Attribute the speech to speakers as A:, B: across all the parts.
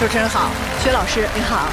A: 主持人好，薛老师您好。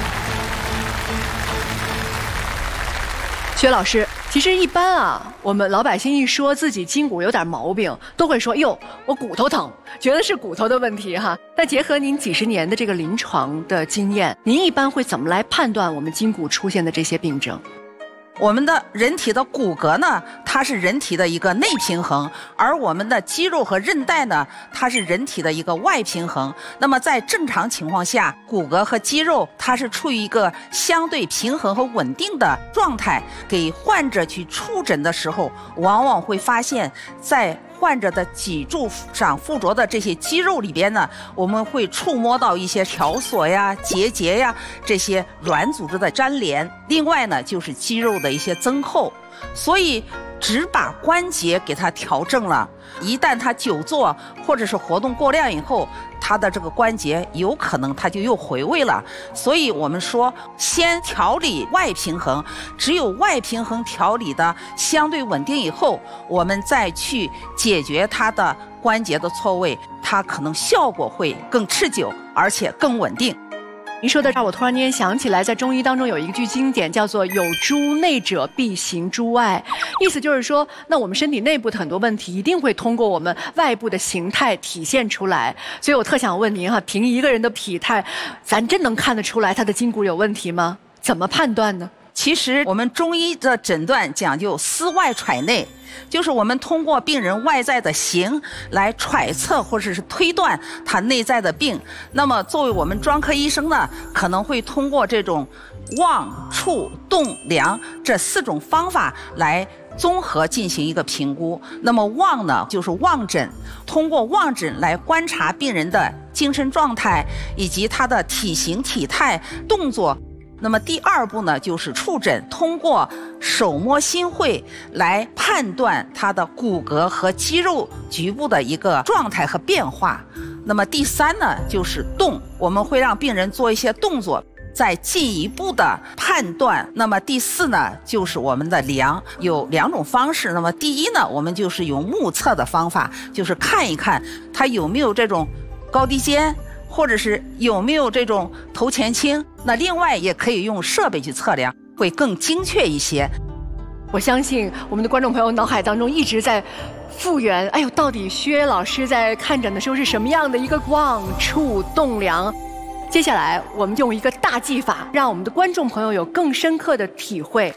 A: 薛老师，其实一般啊，我们老百姓一说自己筋骨有点毛病，都会说哟，我骨头疼，觉得是骨头的问题哈。但结合您几十年的这个临床的经验，您一般会怎么来判断我们筋骨出现的这些病症？
B: 我们的人体的骨骼呢，它是人体的一个内平衡，而我们的肌肉和韧带呢，它是人体的一个外平衡。那么在正常情况下，骨骼和肌肉它是处于一个相对平衡和稳定的状态。给患者去触诊的时候，往往会发现，在患者的脊柱上附着的这些肌肉里边呢，我们会触摸到一些条索呀、结节呀这些软组织的粘连。另外呢，就是肌肉的一些增厚。所以只把关节给它调正了，一旦它久坐或者是活动过量以后，它的这个关节有可能它就又回位了。所以我们说先调理外平衡，只有外平衡调理的相对稳定以后，我们再去解决它的关节的错位，它可能效果会更持久，而且更稳定。
A: 您说的让我突然间想起来，在中医当中有一句经典叫做"有诸内者必行诸外"，意思就是说，那我们身体内部的很多问题一定会通过我们外部的形态体现出来。所以我特想问您哈，凭一个人的体态，咱真能看得出来他的筋骨有问题吗？怎么判断呢？
B: 其实我们中医的诊断讲究思外揣内，就是我们通过病人外在的形来揣测或者是推断他内在的病。那么作为我们专科医生呢，可能会通过这种望、触、动、量这4种方法来综合进行一个评估。那么望呢，就是望诊，通过望诊来观察病人的精神状态以及他的体型、体态、动作。那么第2步呢，就是触诊，通过手摸心会来判断他的骨骼和肌肉局部的一个状态和变化。那么第3呢，就是动，我们会让病人做一些动作，再进一步的判断。那么第4呢，就是我们的量，有2种方式。那么第1呢，我们就是用目测的方法，就是看一看他有没有这种高低肩，或者是有没有这种头前倾。那另外也可以用设备去测量，会更精确一些。
A: 我相信我们的观众朋友脑海当中一直在复原，哎呦，到底薛老师在看诊的时候是什么样的一个望、触、动、量？接下来我们用一个大技法，让我们的观众朋友有更深刻的体会。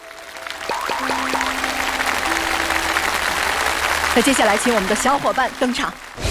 A: 那接下来请我们的小伙伴登场。